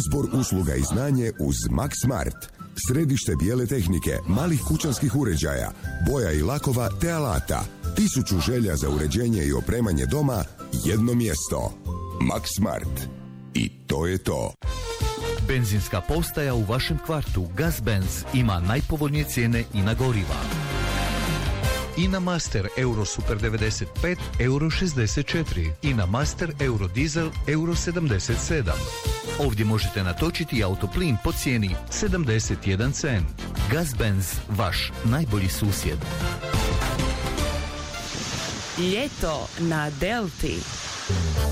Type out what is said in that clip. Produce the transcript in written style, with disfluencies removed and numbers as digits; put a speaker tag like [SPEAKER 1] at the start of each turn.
[SPEAKER 1] Izbor usluga i znanje uz Max Smart. Središte bijele tehnike, malih kućanskih uređaja, boja i lakova te alata. 1000 želja za uređenje i opremanje doma, jedno mjesto. Max Smart. I to je to.
[SPEAKER 2] Benzinska postaja u vašem kvartu Gazbenz ima najpovoljnije cijene i na goriva. I na Master Euro Super 95 Euro 64 i na Master Euro Diesel Euro 77. Ovdje možete natočiti autoplin po cijeni 71 cent. Gazbenz, vaš najbolji susjed.
[SPEAKER 3] Ljeto na Delti.